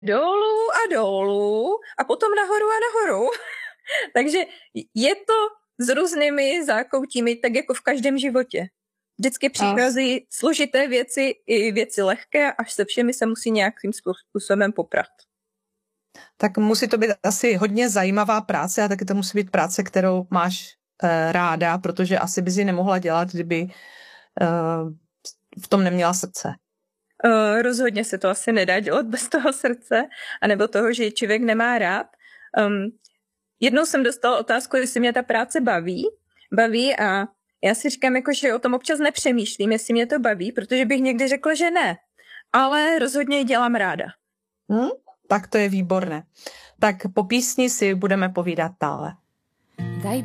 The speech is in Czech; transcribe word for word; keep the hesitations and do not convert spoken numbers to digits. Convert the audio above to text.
dolů a dolů a potom nahoru a nahoru. Takže je to s různými zákoutími, tak jako v každém životě. Vždycky přichází a... složité věci i věci lehké, až se všemi se musí nějakým způsobem poprat. Tak musí to být asi hodně zajímavá práce a taky to musí být práce, kterou máš e, ráda, protože asi bys ji nemohla dělat, kdyby e, v tom neměla srdce. Uh, rozhodně se to asi nedá dělat bez toho srdce, anebo toho, že člověk nemá rád. Um, jednou jsem dostala otázku, jestli mě ta práce baví, baví a já si říkám, jako, že o tom občas nepřemýšlím, jestli mě to baví, protože bych někdy řekla, že ne, ale rozhodně ji dělám ráda. Hmm? Tak to je výborné. Tak po písni si budeme povídat dále.